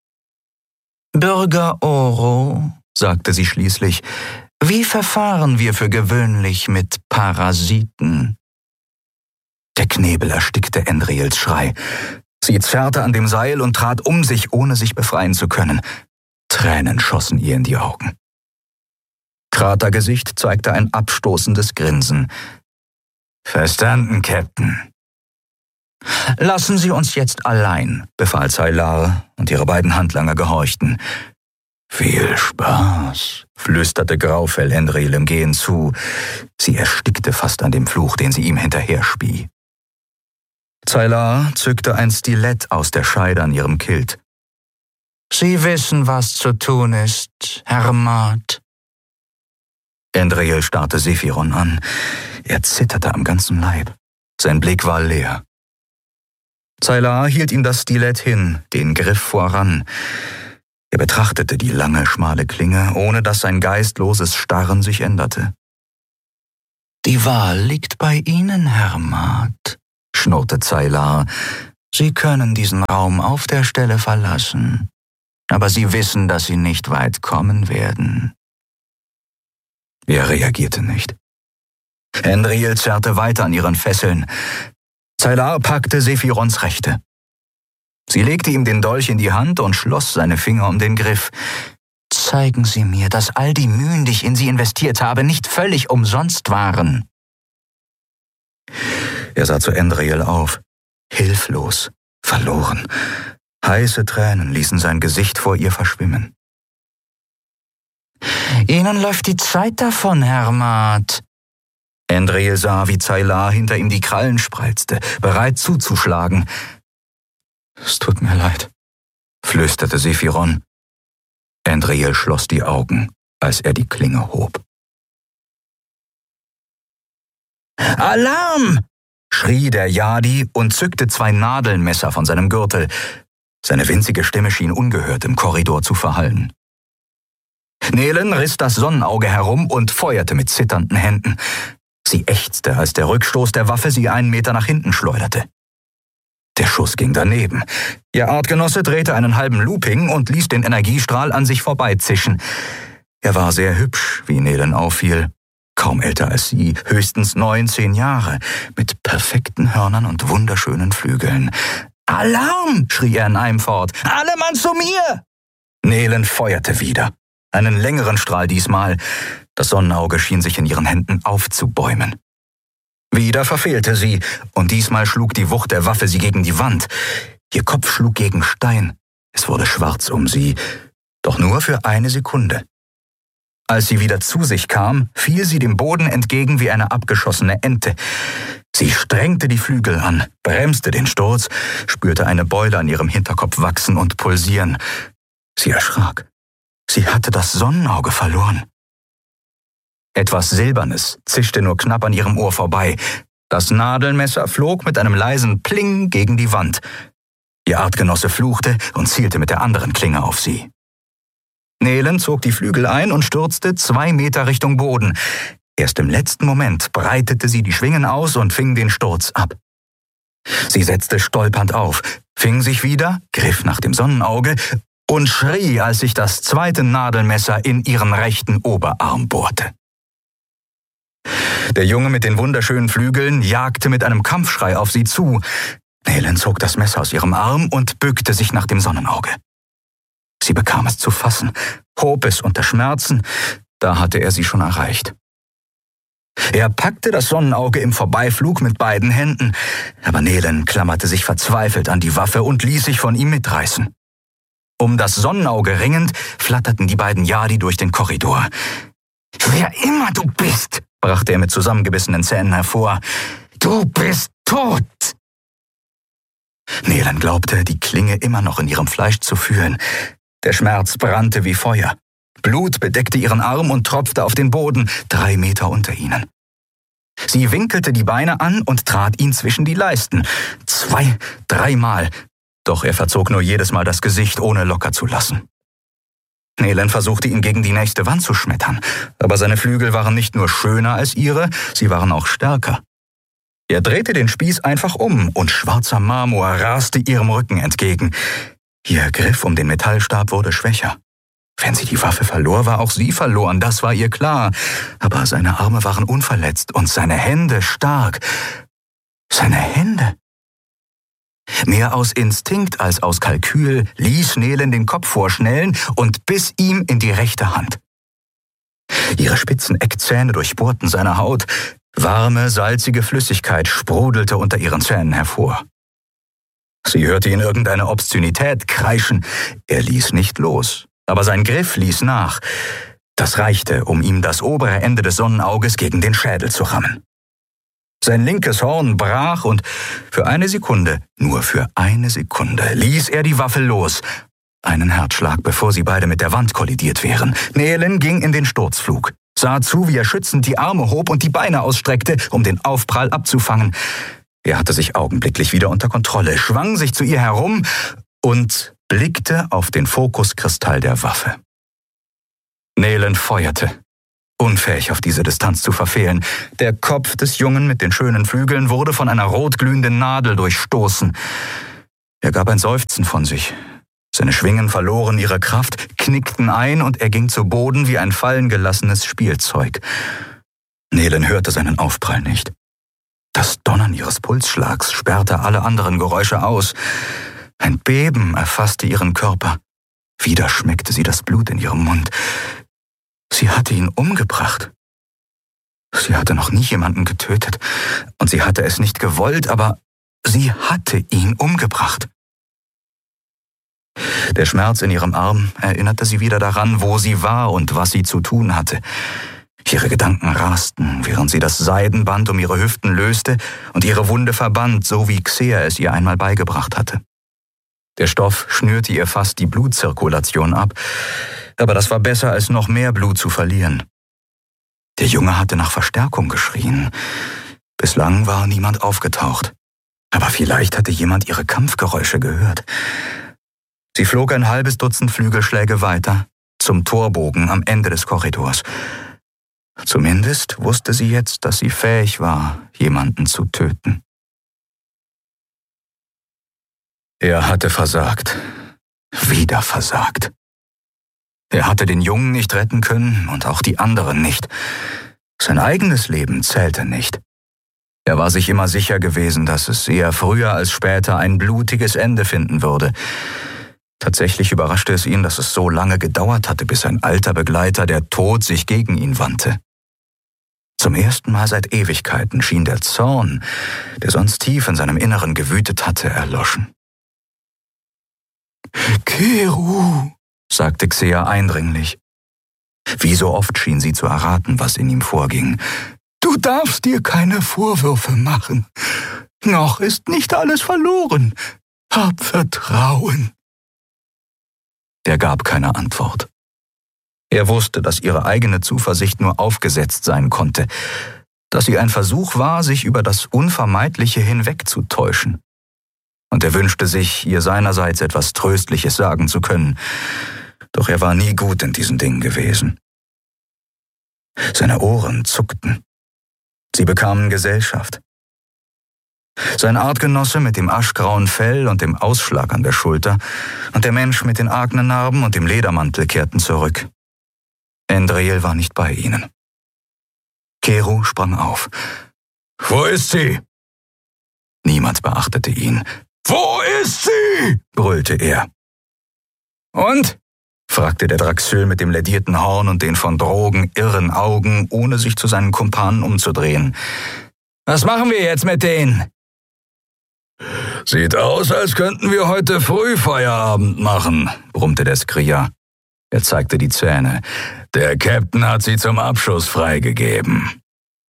A: »Bürger Oro«, sagte sie schließlich, »wie verfahren wir für gewöhnlich mit Parasiten?« Der Knebel erstickte Andriels Schrei. Sie zerrte an dem Seil und trat um sich, ohne sich befreien zu können. Tränen schossen ihr in die Augen. Kratergesicht zeigte ein abstoßendes Grinsen. »Verstanden, Captain.« »Lassen Sie uns jetzt allein«, befahl Sylar, und ihre beiden Handlanger gehorchten. »Viel Spaß«, flüsterte Graufell Andriel im Gehen zu. Sie erstickte fast an dem Fluch, den sie ihm hinterher spie. Sylar zückte ein Stilett aus der Scheide an ihrem Kilt. »Sie wissen, was zu tun ist, Herr Maat.« Andriel starrte Sephiron an. Er zitterte am ganzen Leib. Sein Blick war leer. Sylar hielt ihm das Stilett hin, den Griff voran. Er betrachtete die lange, schmale Klinge, ohne dass sein geistloses Starren sich änderte. »Die Wahl liegt bei Ihnen, Herr Maat«, schnurrte Sylar. »Sie können diesen Raum auf der Stelle verlassen, aber Sie wissen, dass Sie nicht weit kommen werden.« Er reagierte nicht. Andriel zerrte weiter an ihren Fesseln. Sylar packte Sephirons Rechte. Sie legte ihm den Dolch in die Hand und schloss seine Finger um den Griff. »Zeigen Sie mir, dass all die Mühen, die ich in Sie investiert habe, nicht völlig umsonst waren.« Er sah zu Andriel auf, hilflos, verloren. Heiße Tränen ließen sein Gesicht vor ihr verschwimmen. »Ihnen läuft die Zeit davon, Herr Maat.« Andriel sah, wie Sylar hinter ihm die Krallen spreizte, bereit zuzuschlagen. »Es tut mir leid«, flüsterte Sephiron. Andriel schloss die Augen, als er die Klinge hob. »Alarm!« schrie der Yadi und zückte 2 Nadelmesser von seinem Gürtel. Seine winzige Stimme schien ungehört im Korridor zu verhallen. Nelen riss das Sonnenauge herum und feuerte mit zitternden Händen. Sie ächzte, als der Rückstoß der Waffe sie 1 Meter nach hinten schleuderte. Der Schuss ging daneben. Ihr Artgenosse drehte einen halben Looping und ließ den Energiestrahl an sich vorbeizischen. Er war sehr hübsch, wie Nelen auffiel. Kaum älter als sie, höchstens 19 Jahre, mit perfekten Hörnern und wunderschönen Flügeln. »Alarm!« schrie er in einem fort. »Alle Mann zu mir!« Nelen feuerte wieder. Einen längeren Strahl diesmal. Das Sonnenauge schien sich in ihren Händen aufzubäumen. Wieder verfehlte sie, und diesmal schlug die Wucht der Waffe sie gegen die Wand. Ihr Kopf schlug gegen Stein. Es wurde schwarz um sie, doch nur für eine Sekunde. Als sie wieder zu sich kam, fiel sie dem Boden entgegen wie eine abgeschossene Ente. Sie strengte die Flügel an, bremste den Sturz, spürte eine Beule an ihrem Hinterkopf wachsen und pulsieren. Sie erschrak. Sie hatte das Sonnenauge verloren. Etwas Silbernes zischte nur knapp an ihrem Ohr vorbei. Das Nadelmesser flog mit einem leisen Pling gegen die Wand. Ihr Artgenosse fluchte und zielte mit der anderen Klinge auf sie. Nelen zog die Flügel ein und stürzte 2 Meter Richtung Boden. Erst im letzten Moment breitete sie die Schwingen aus und fing den Sturz ab. Sie setzte stolpernd auf, fing sich wieder, griff nach dem Sonnenauge und schrie, als sich das zweite Nadelmesser in ihren rechten Oberarm bohrte. Der Junge mit den wunderschönen Flügeln jagte mit einem Kampfschrei auf sie zu. Nelen zog das Messer aus ihrem Arm und bückte sich nach dem Sonnenauge. Sie bekam es zu fassen, hob es unter Schmerzen, da hatte er sie schon erreicht. Er packte das Sonnenauge im Vorbeiflug mit beiden Händen, aber Nelen klammerte sich verzweifelt an die Waffe und ließ sich von ihm mitreißen. Um das Sonnenauge ringend, flatterten die beiden Yadi durch den Korridor. »Wer immer du bist«, brachte er mit zusammengebissenen Zähnen hervor, »du bist tot!« Nelen glaubte, die Klinge immer noch in ihrem Fleisch zu fühlen. Der Schmerz brannte wie Feuer. Blut bedeckte ihren Arm und tropfte auf den Boden, 3 Meter unter ihnen. Sie winkelte die Beine an und trat ihn zwischen die Leisten. 2, 3 Mal. Doch er verzog nur jedes Mal das Gesicht, ohne locker zu lassen. Nelen versuchte ihn gegen die nächste Wand zu schmettern, aber seine Flügel waren nicht nur schöner als ihre, sie waren auch stärker. Er drehte den Spieß einfach um und schwarzer Marmor raste ihrem Rücken entgegen. Ihr Griff um den Metallstab wurde schwächer. Wenn sie die Waffe verlor, war auch sie verloren, das war ihr klar. Aber seine Arme waren unverletzt und seine Hände stark. Seine Hände? Mehr aus Instinkt als aus Kalkül ließ Nelen den Kopf vorschnellen und biss ihm in die rechte Hand. Ihre spitzen Eckzähne durchbohrten seine Haut. Warme, salzige Flüssigkeit sprudelte unter ihren Zähnen hervor. Sie hörte ihn irgendeine Obszönität kreischen. Er ließ nicht los, aber sein Griff ließ nach. Das reichte, um ihm das obere Ende des Sonnenauges gegen den Schädel zu rammen. Sein linkes Horn brach und für eine Sekunde, nur für eine Sekunde, ließ er die Waffe los. Einen Herzschlag, bevor sie beide mit der Wand kollidiert wären. Nelen ging in den Sturzflug, sah zu, wie er schützend die Arme hob und die Beine ausstreckte, um den Aufprall abzufangen. Er hatte sich augenblicklich wieder unter Kontrolle, schwang sich zu ihr herum und blickte auf den Fokuskristall der Waffe. Nelen feuerte, unfähig auf diese Distanz zu verfehlen. Der Kopf des Jungen mit den schönen Flügeln wurde von einer rotglühenden Nadel durchstoßen. Er gab ein Seufzen von sich. Seine Schwingen verloren ihre Kraft, knickten ein und er ging zu Boden wie ein fallen gelassenes Spielzeug. Nelen hörte seinen Aufprall nicht. Das Donnern ihres Pulsschlags sperrte alle anderen Geräusche aus. Ein Beben erfasste ihren Körper. Wieder schmeckte sie das Blut in ihrem Mund. Sie hatte ihn umgebracht. Sie hatte noch nie jemanden getötet und sie hatte es nicht gewollt, aber sie hatte ihn umgebracht. Der Schmerz in ihrem Arm erinnerte sie wieder daran, wo sie war und was sie zu tun hatte. Ihre Gedanken rasten, während sie das Seidenband um ihre Hüften löste und ihre Wunde verband, so wie Xer es ihr einmal beigebracht hatte. Der Stoff schnürte ihr fast die Blutzirkulation ab, aber das war besser, als noch mehr Blut zu verlieren. Der Junge hatte nach Verstärkung geschrien. Bislang war niemand aufgetaucht, aber vielleicht hatte jemand ihre Kampfgeräusche gehört. Sie flog ein halbes Dutzend Flügelschläge weiter, zum Torbogen am Ende des Korridors. Zumindest wusste sie jetzt, dass sie fähig war, jemanden zu töten. Er hatte versagt. Wieder versagt. Er hatte den Jungen nicht retten können und auch die anderen nicht. Sein eigenes Leben zählte nicht. Er war sich immer sicher gewesen, dass es eher früher als später ein blutiges Ende finden würde. Tatsächlich überraschte es ihn, dass es so lange gedauert hatte, bis ein alter Begleiter, der Tod, sich gegen ihn wandte. Zum ersten Mal seit Ewigkeiten schien der Zorn, der sonst tief in seinem Inneren gewütet hatte, erloschen. »Keru«, sagte Xea eindringlich. Wie so oft schien sie zu erraten, was in ihm vorging. »Du darfst dir keine Vorwürfe machen. Noch ist nicht alles verloren. Hab Vertrauen.« Er gab keine Antwort. Er wusste, dass ihre eigene Zuversicht nur aufgesetzt sein konnte, dass sie ein Versuch war, sich über das Unvermeidliche hinwegzutäuschen. Und er wünschte sich, ihr seinerseits etwas Tröstliches sagen zu können, doch er war nie gut in diesen Dingen gewesen. Seine Ohren zuckten. Sie bekamen Gesellschaft. Sein Artgenosse mit dem aschgrauen Fell und dem Ausschlag an der Schulter und der Mensch mit den Agnennarben und dem Ledermantel kehrten zurück. Endriel war nicht bei ihnen. Keru sprang auf. »Wo ist sie?« Niemand beachtete ihn. »Wo ist sie?« brüllte er. »Und?« fragte der Draxyl mit dem lädierten Horn und den von Drogen irren Augen, ohne sich zu seinen Kumpanen umzudrehen. »Was machen wir jetzt mit denen?« »Sieht aus, als könnten wir heute früh Feierabend machen«, brummte der Skria. Er zeigte die Zähne. »Der Captain hat sie zum Abschuss freigegeben.«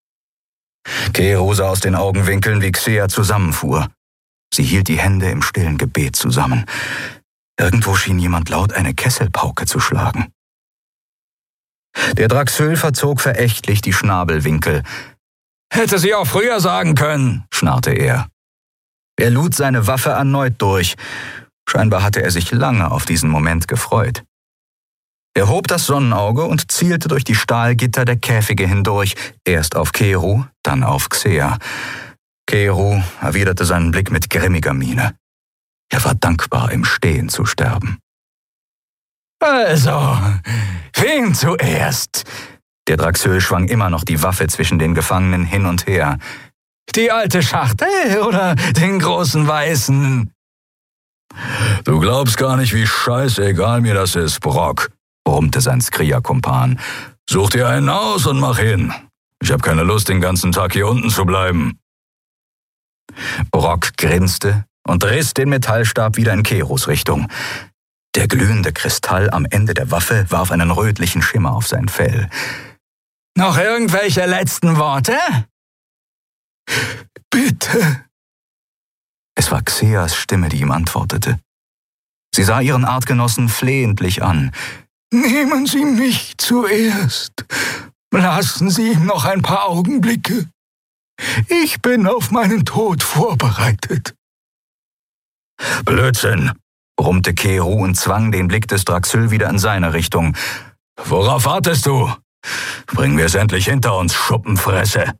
A: Keru sah aus den Augenwinkeln, wie Xea zusammenfuhr. Sie hielt die Hände im stillen Gebet zusammen. Irgendwo schien jemand laut eine Kesselpauke zu schlagen. Der Draxyl verzog verächtlich die Schnabelwinkel. »Hätte sie auch früher sagen können«, schnarrte er. Er lud seine Waffe erneut durch. Scheinbar hatte er sich lange auf diesen Moment gefreut. Er hob das Sonnenauge und zielte durch die Stahlgitter der Käfige hindurch, erst auf Keru, dann auf Xea. Keru erwiderte seinen Blick mit grimmiger Miene. Er war dankbar, im Stehen zu sterben. »Also, wen zuerst?« Der Draxyl schwang immer noch die Waffe zwischen den Gefangenen hin und her. »Die alte Schachtel oder den großen Weißen?« »Du glaubst gar nicht, wie scheißegal mir das ist, Brock«, brummte sein Skria-Kumpan. »Such dir einen aus und mach hin. Ich habe keine Lust, den ganzen Tag hier unten zu bleiben.« Brock grinste und riss den Metallstab wieder in Kerus Richtung. Der glühende Kristall am Ende der Waffe warf einen rötlichen Schimmer auf sein Fell. »Noch irgendwelche letzten Worte?« »Bitte!« Es war Xeas Stimme, die ihm antwortete. Sie sah ihren Artgenossen flehentlich an. »Nehmen Sie mich zuerst. Lassen Sie ihm noch ein paar Augenblicke. Ich bin auf meinen Tod vorbereitet.« »Blödsinn«, brummte Keru und zwang den Blick des Draxyl wieder in seine Richtung. »Worauf wartest du? Bringen wir es endlich hinter uns, Schuppenfresse.«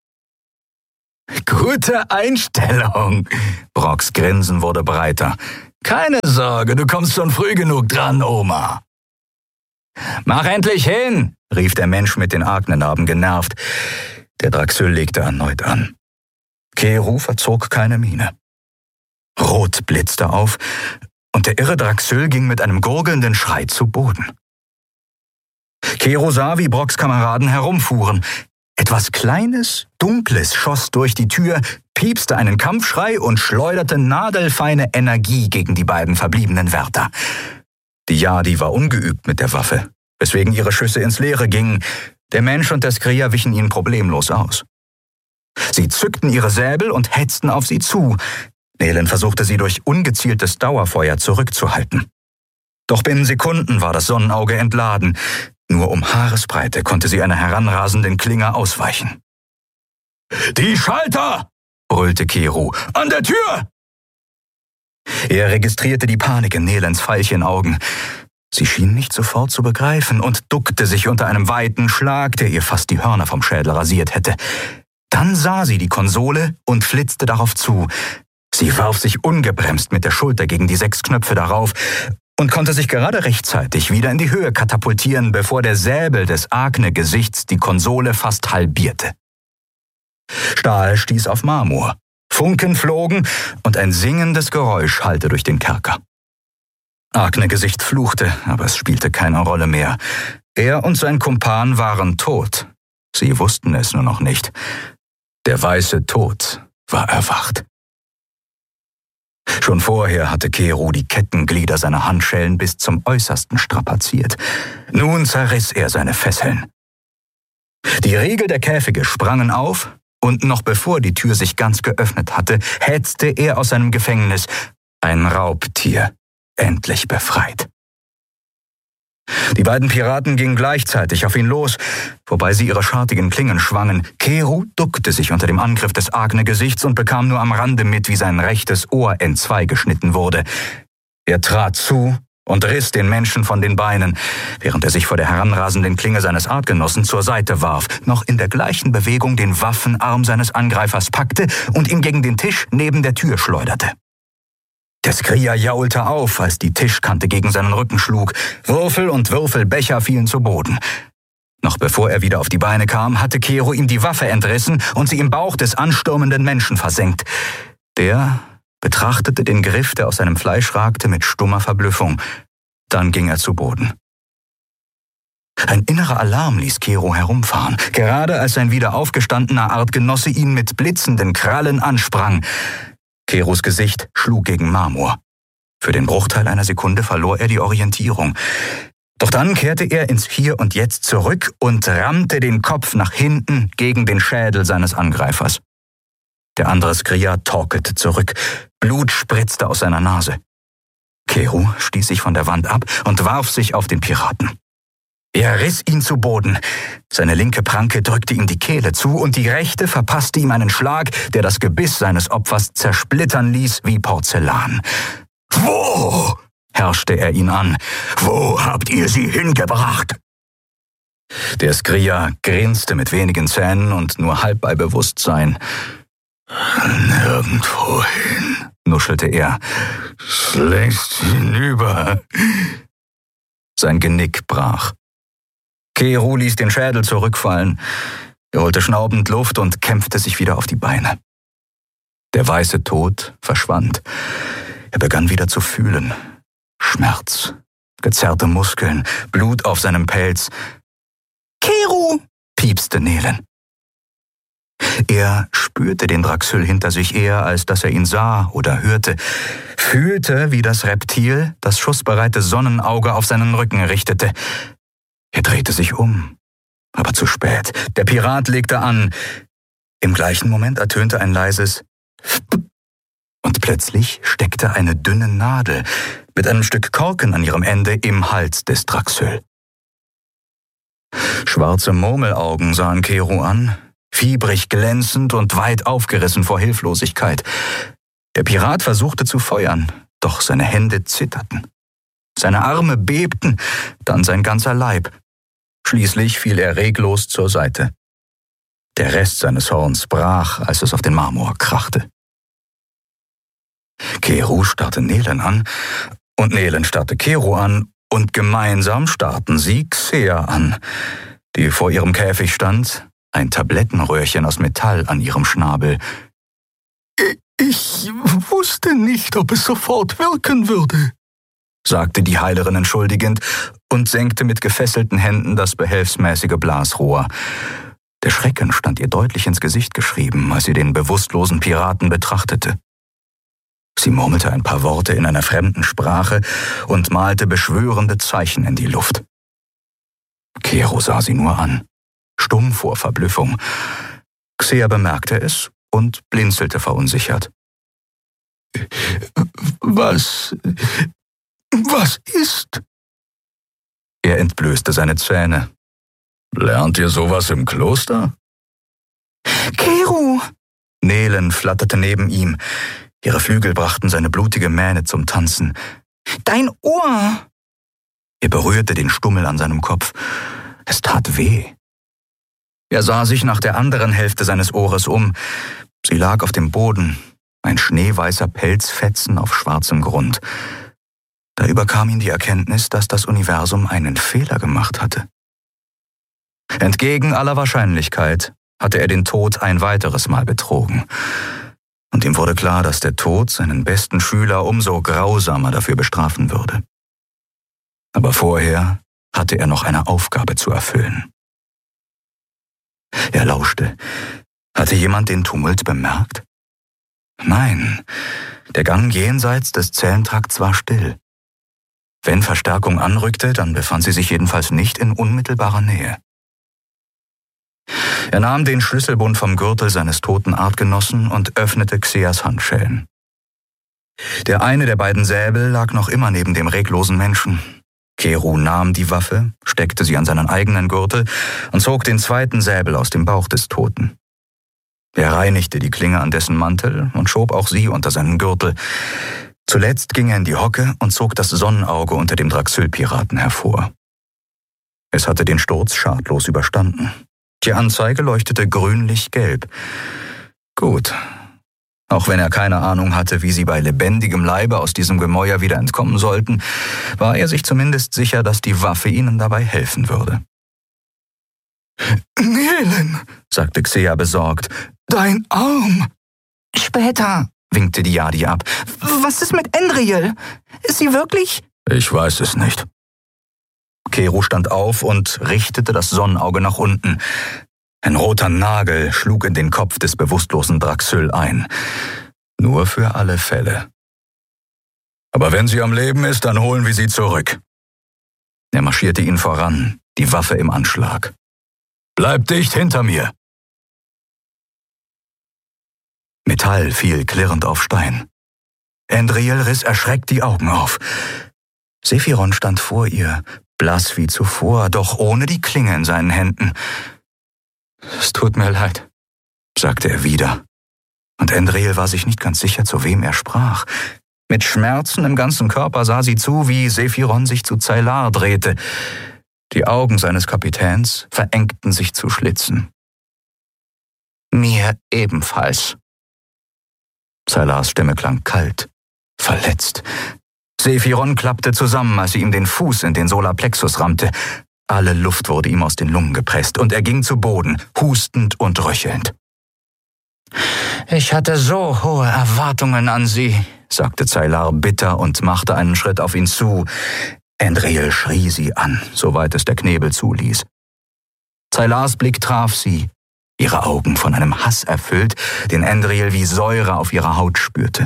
A: »Gute Einstellung«, Brocks Grinsen wurde breiter. »Keine Sorge, du kommst schon früh genug dran, Oma.« »Mach endlich hin«, rief der Mensch mit den Agnennarben genervt. Der Draxyl legte erneut an. Keru verzog keine Miene. Rot blitzte auf, und der irre Draxyl ging mit einem gurgelnden Schrei zu Boden. Keru sah, wie Brocks Kameraden herumfuhren. Etwas Kleines, Dunkles schoss durch die Tür, piepste einen Kampfschrei und schleuderte nadelfeine Energie gegen die beiden verbliebenen Wärter. Die Yadi war ungeübt mit der Waffe, weswegen ihre Schüsse ins Leere gingen. Der Mensch und der Skria wichen ihnen problemlos aus. Sie zückten ihre Säbel und hetzten auf sie zu. Nehlen versuchte sie durch ungezieltes Dauerfeuer zurückzuhalten. Doch binnen Sekunden war das Sonnenauge entladen. Nur um Haaresbreite konnte sie einer heranrasenden Klinge ausweichen. »Die Schalter!« brüllte Keru. »An der Tür!« Er registrierte die Panik in Nelens Veilchenaugen. Sie schien nicht sofort zu begreifen und duckte sich unter einem weiten Schlag, der ihr fast die Hörner vom Schädel rasiert hätte. Dann sah sie die Konsole und flitzte darauf zu. Sie warf sich ungebremst mit der Schulter gegen die 6 Knöpfe darauf und konnte sich gerade rechtzeitig wieder in die Höhe katapultieren, bevor der Säbel des Agne-Gesichts die Konsole fast halbierte. Stahl stieß auf Marmor, Funken flogen und ein singendes Geräusch hallte durch den Kerker. Agne-Gesicht fluchte, aber es spielte keine Rolle mehr. Er und sein Kumpan waren tot. Sie wussten es nur noch nicht. Der weiße Tod war erwacht. Schon vorher hatte Kero die Kettenglieder seiner Handschellen bis zum Äußersten strapaziert. Nun zerriss er seine Fesseln. Die Riegel der Käfige sprangen auf, und noch bevor die Tür sich ganz geöffnet hatte, hetzte er aus seinem Gefängnis, ein Raubtier, endlich befreit. Die beiden Piraten gingen gleichzeitig auf ihn los, wobei sie ihre schartigen Klingen schwangen. Kero duckte sich unter dem Angriff des Agne-Gesichts und bekam nur am Rande mit, wie sein rechtes Ohr entzwei geschnitten wurde. Er trat zu und riss den Menschen von den Beinen, während er sich vor der heranrasenden Klinge seines Artgenossen zur Seite warf, noch in der gleichen Bewegung den Waffenarm seines Angreifers packte und ihn gegen den Tisch neben der Tür schleuderte. Der Skria jaulte auf, als die Tischkante gegen seinen Rücken schlug. Würfel und Würfelbecher fielen zu Boden. Noch bevor er wieder auf die Beine kam, hatte Kero ihm die Waffe entrissen und sie im Bauch des anstürmenden Menschen versenkt. Der betrachtete den Griff, der aus seinem Fleisch ragte, mit stummer Verblüffung. Dann ging er zu Boden. Ein innerer Alarm ließ Kero herumfahren, gerade als sein wieder aufgestandener Artgenosse ihn mit blitzenden Krallen ansprang. Keros Gesicht schlug gegen Marmor. Für den Bruchteil einer Sekunde verlor er die Orientierung. Doch dann kehrte er ins Hier und Jetzt zurück und rammte den Kopf nach hinten gegen den Schädel seines Angreifers. Der andere Skria torkelte zurück. Blut spritzte aus seiner Nase. Kero stieß sich von der Wand ab und warf sich auf den Piraten. Er riss ihn zu Boden. Seine linke Pranke drückte ihm die Kehle zu und die rechte verpasste ihm einen Schlag, der das Gebiss seines Opfers zersplittern ließ wie Porzellan. »Wo?« herrschte er ihn an. »Wo habt ihr sie hingebracht?« Der Skria grinste mit wenigen Zähnen und nur halb bei Bewusstsein. »Nirgendwohin«, nuschelte er. »Längst hinüber.« Sein Genick brach. Kero ließ den Schädel zurückfallen. Er holte schnaubend Luft und kämpfte sich wieder auf die Beine. Der weiße Tod verschwand. Er begann wieder zu fühlen. Schmerz, gezerrte Muskeln, Blut auf seinem Pelz. »Kero«, piepste Nelen. Er spürte den Draxyl hinter sich eher, als dass er ihn sah oder hörte, fühlte, wie das Reptil das schussbereite Sonnenauge auf seinen Rücken richtete. Er drehte sich um, aber zu spät. Der Pirat legte an. Im gleichen Moment ertönte ein leises »Ppp«, und plötzlich steckte eine dünne Nadel mit einem Stück Korken an ihrem Ende im Hals des Draxyl. Schwarze Murmelaugen sahen Kero an, fiebrig glänzend und weit aufgerissen vor Hilflosigkeit. Der Pirat versuchte zu feuern, doch seine Hände zitterten. Seine Arme bebten, dann sein ganzer Leib. Schließlich fiel er reglos zur Seite. Der Rest seines Horns brach, als es auf den Marmor krachte. Kero starrte Nelen an, und Nelen starrte Kero an, und gemeinsam starrten sie Xea an, die vor ihrem Käfig stand, ein Tablettenröhrchen aus Metall an ihrem Schnabel. »Ich wusste nicht, ob es sofort wirken würde«, sagte die Heilerin entschuldigend und senkte mit gefesselten Händen das behelfsmäßige Blasrohr. Der Schrecken stand ihr deutlich ins Gesicht geschrieben, als sie den bewusstlosen Piraten betrachtete. Sie murmelte ein paar Worte in einer fremden Sprache und malte beschwörende Zeichen in die Luft. Kero sah sie nur an, stumm vor Verblüffung. Xea bemerkte es und blinzelte verunsichert. Was ist? Er entblößte seine Zähne. »Lernt ihr sowas im Kloster?« »Kero!« Nelen flatterte neben ihm. Ihre Flügel brachten seine blutige Mähne zum Tanzen. »Dein Ohr!« Er berührte den Stummel an seinem Kopf. Es tat weh. Er sah sich nach der anderen Hälfte seines Ohres um. Sie lag auf dem Boden, ein schneeweißer Pelzfetzen auf schwarzem Grund. Da überkam ihn die Erkenntnis, dass das Universum einen Fehler gemacht hatte. Entgegen aller Wahrscheinlichkeit hatte er den Tod ein weiteres Mal betrogen. Und ihm wurde klar, dass der Tod seinen besten Schüler umso grausamer dafür bestrafen würde. Aber vorher hatte er noch eine Aufgabe zu erfüllen. Er lauschte. Hatte jemand den Tumult bemerkt? Nein, der Gang jenseits des Zellentrakts war still. Wenn Verstärkung anrückte, dann befand sie sich jedenfalls nicht in unmittelbarer Nähe. Er nahm den Schlüsselbund vom Gürtel seines toten Artgenossen und öffnete Xeas Handschellen. Der eine der beiden Säbel lag noch immer neben dem reglosen Menschen. Keru nahm die Waffe, steckte sie an seinen eigenen Gürtel und zog den zweiten Säbel aus dem Bauch des Toten. Er reinigte die Klinge an dessen Mantel und schob auch sie unter seinen Gürtel. Zuletzt ging er in die Hocke und zog das Sonnenauge unter dem Draxylpiraten hervor. Es hatte den Sturz schadlos überstanden. Die Anzeige leuchtete grünlich-gelb. Gut. Auch wenn er keine Ahnung hatte, wie sie bei lebendigem Leibe aus diesem Gemäuer wieder entkommen sollten, war er sich zumindest sicher, dass die Waffe ihnen dabei helfen würde. »Nelen«, sagte Xea besorgt, »dein Arm!«
B: »Später«, winkte die Yadi ab. »Was ist mit Endriel? Ist sie wirklich?«
A: »Ich weiß es nicht.« Keru stand auf und richtete das Sonnenauge nach unten. Ein roter Nagel schlug in den Kopf des bewusstlosen Draxyl ein. Nur für alle Fälle. »Aber wenn sie am Leben ist, dann holen wir sie zurück.« Er marschierte ihn voran, die Waffe im Anschlag. »Bleib dicht hinter mir!« Metall fiel klirrend auf Stein. Endriel riss erschreckt die Augen auf. Sephiron stand vor ihr, blass wie zuvor, doch ohne die Klinge in seinen Händen. »Es tut mir leid«, sagte er wieder. Und Endriel war sich nicht ganz sicher, zu wem er sprach. Mit Schmerzen im ganzen Körper sah sie zu, wie Sephiron sich zu Zaylar drehte. Die Augen seines Kapitäns verengten sich zu Schlitzen. »Mir ebenfalls.« Zaylars Stimme klang kalt, verletzt. Sephiron klappte zusammen, als sie ihm den Fuß in den Solarplexus rammte. Alle Luft wurde ihm aus den Lungen gepresst und er ging zu Boden, hustend und röchelnd.
B: »Ich hatte so hohe Erwartungen an Sie«,
A: sagte Zaylar bitter und machte einen Schritt auf ihn zu. Endriel schrie sie an, soweit es der Knebel zuließ. Zaylars Blick traf sie, ihre Augen von einem Hass erfüllt, den Endriel wie Säure auf ihrer Haut spürte.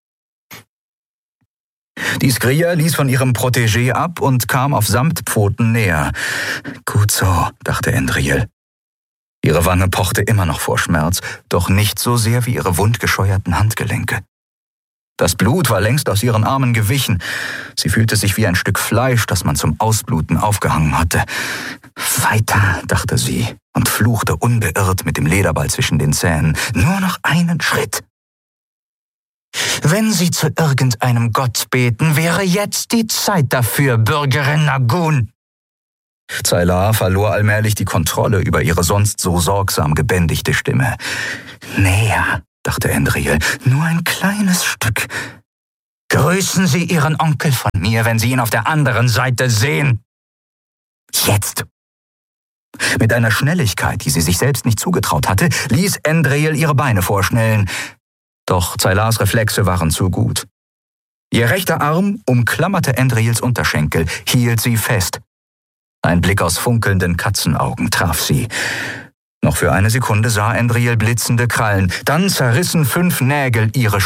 A: Die Skria ließ von ihrem Protégé ab und kam auf Samtpfoten näher. Gut so, dachte Endriel. Ihre Wange pochte immer noch vor Schmerz, doch nicht so sehr wie ihre wundgescheuerten Handgelenke. Das Blut war längst aus ihren Armen gewichen. Sie fühlte sich wie ein Stück Fleisch, das man zum Ausbluten aufgehangen hatte. Weiter, dachte sie und fluchte unbeirrt mit dem Lederball zwischen den Zähnen. Nur noch einen Schritt.
B: »Wenn Sie zu irgendeinem Gott beten, wäre jetzt die Zeit dafür, Bürgerin Nagun.«
A: Zaylar verlor allmählich die Kontrolle über ihre sonst so sorgsam gebändigte Stimme. »Näher«, dachte Endriel, »nur ein kleines Stück.
B: Grüßen Sie Ihren Onkel von mir, wenn Sie ihn auf der anderen Seite sehen.
A: Jetzt!« Mit einer Schnelligkeit, die sie sich selbst nicht zugetraut hatte, ließ Endriel ihre Beine vorschnellen. Doch Zaylars Reflexe waren zu gut. Ihr rechter Arm umklammerte Endriels Unterschenkel, hielt sie fest. Ein Blick aus funkelnden Katzenaugen traf sie. Noch für eine Sekunde sah Endriel blitzende Krallen, dann zerrissen 5 Nägel ihre